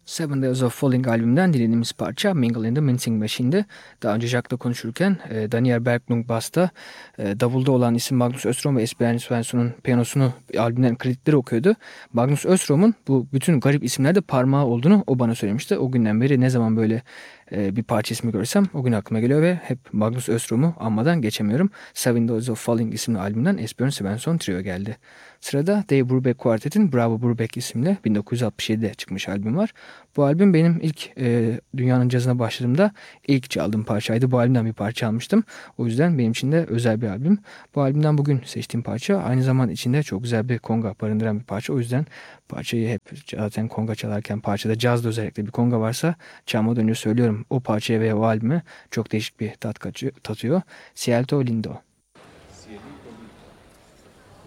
Seven Days of Falling albümünden dinlediğimiz parça Mingle in the Mincing Machine'di. Daha önce Jack'la konuşurken Daniel Berglund Bass'ta, davulda olan isim Magnus Öström ve Esbjörn Svensson'un piyanosunu albümden kreditleri okuyordu. Magnus Öström'ün bu bütün garip isimlerde parmağı olduğunu o bana söylemişti. O günden beri ne zaman böyle bir parça ismi görsem o gün aklıma geliyor ve hep Magnus Öström'ü anmadan geçemiyorum. Seven Days of Falling isimli albümden Esbjörn Svensson Trio geldi. Sırada Dave Brubeck Quartet'in Bravo Brubeck isimli 1967'de çıkmış albüm var. Bu albüm benim ilk dünyanın cazına başladığımda ilk çaldığım parçaydı. Bu albümden bir parça almıştım. O yüzden benim için de özel bir albüm. Bu albümden bugün seçtiğim parça aynı zamanda içinde çok güzel bir konga barındıran bir parça. O yüzden parçayı hep zaten konga çalarken parçada cazda özellikle bir konga varsa çalmadan önce söylüyorum. O parçaya veya o albüme çok değişik bir tat katıyor. Cielto Lindo.